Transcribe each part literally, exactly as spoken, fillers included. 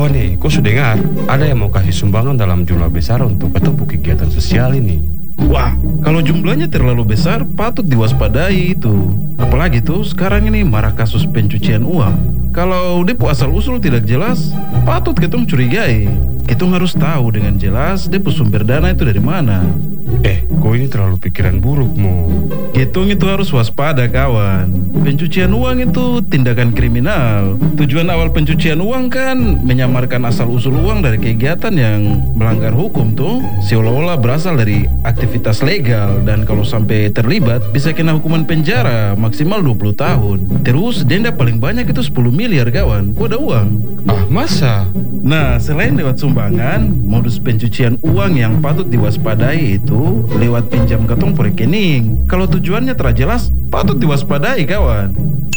Kawan nih, kau sudah dengar? Ada yang mau kasih sumbangan dalam jumlah besar untuk ketemu kegiatan sosial ini. Wah, kalau jumlahnya terlalu besar, patut diwaspadai itu. Apalagi tuh sekarang ini marak kasus pencucian uang. Kalau depo asal-usul tidak jelas, patut ketong curigai. Ketong harus tahu dengan jelas depo sumber dana itu dari mana. Eh, kau ini terlalu pikiran buruk, Mo. Ketong itu harus waspada, kawan. Pencucian uang itu tindakan kriminal. Tujuan awal pencucian uang kan menyamarkan asal-usul uang dari kegiatan yang melanggar hukum tuh, seolah-olah berasal dari aktivitas legal, dan kalau sampai terlibat bisa kena hukuman penjara maksimal dua puluh tahun. Terus denda paling banyak itu sepuluh miliar, kawan. Kau ada uang? Ah, masa? Nah, selain lewat sumbangan, modus pencucian uang yang patut diwaspadai itu lewat pinjam ketong per rekening. Kalau tujuannya tidak jelas, patut diwaspadai, kawan.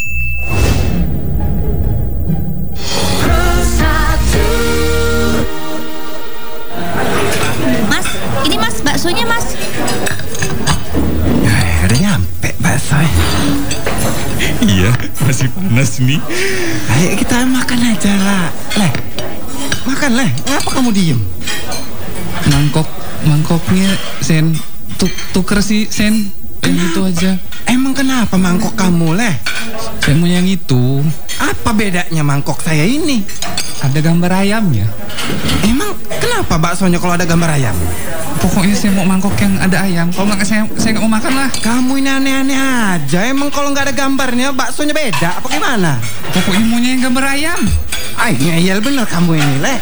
Mas, ini mas, baksonya mas. Eh, udah nyampe bakso. Iya, masih panas nih. Ayo kita makan aja lah. Leh, makan leh. Ngapa kamu diem? Mangkok, mangkoknya Sen, tuk, tuker sih Sen. Yang itu aja. Emang kenapa mangkok kamu leh? Saya mau yang itu. Apa bedanya mangkok saya ini? Ada gambar ayamnya. Emang kenapa baksonya kalau ada gambar ayam? Pokoknya saya mau mangkok yang ada ayam. Kalau nggak saya saya nggak mau makan lah. Kamu ini aneh-aneh aja. Emang kalau nggak ada gambarnya baksonya beda apa gimana? Pokoknya maunya yang gambar ayam. Ay, ngeyel bener kamu ini leh.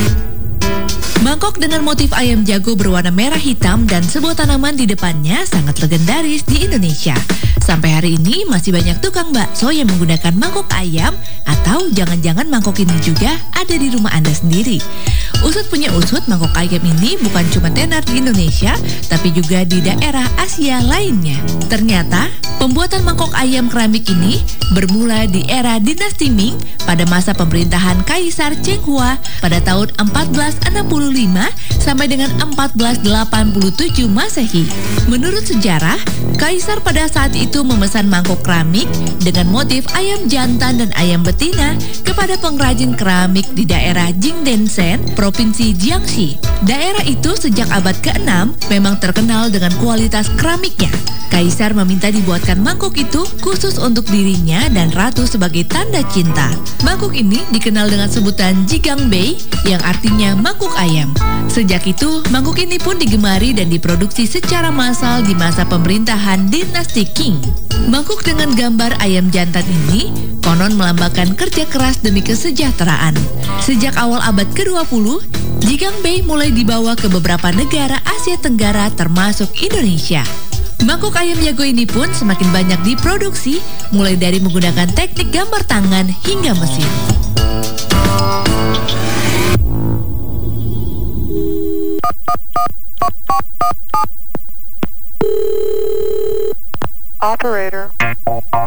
Mangkok dengan motif ayam jago berwarna merah hitam dan sebuah tanaman di depannya sangat legendaris di Indonesia. Sampai hari ini masih banyak tukang bakso yang menggunakan mangkok ayam, atau jangan-jangan mangkok ini juga ada di rumah Anda sendiri. Usut punya usut, mangkok ayam ini bukan cuma tenar di Indonesia, tapi juga di daerah Asia lainnya. Ternyata, pembuatan mangkok ayam keramik ini bermula di era dinasti Ming pada masa pemerintahan Kaisar Cheng Hua pada tahun empat belas enam puluh lima sampai dengan empat belas delapan puluh tujuh Masehi. Menurut sejarah, Kaisar pada saat itu memesan mangkok keramik dengan motif ayam jantan dan ayam betina kepada pengrajin keramik di daerah Jingdenshen, Provinsi Jiangxi. Daerah itu sejak abad keenam memang terkenal dengan kualitas keramiknya. Kaisar meminta dibuatkan mangkok itu khusus untuk dirinya dan ratu sebagai tanda cinta. Mangkok ini dikenal dengan sebutan Jigangbei yang artinya mangkuk ayam. Sejak itu, mangkuk ini pun digemari dan diproduksi secara massal di masa pemerintahan dinasti Qing. Mangkuk dengan gambar ayam jantan ini konon melambangkan kerja keras demi kesejahteraan. Sejak awal abad ke dua puluh, Jigangbei mulai dibawa ke beberapa negara Asia Tenggara termasuk Indonesia. Mangkok ayam jago ini pun semakin banyak diproduksi, mulai dari menggunakan teknik gambar tangan hingga mesin. Operator.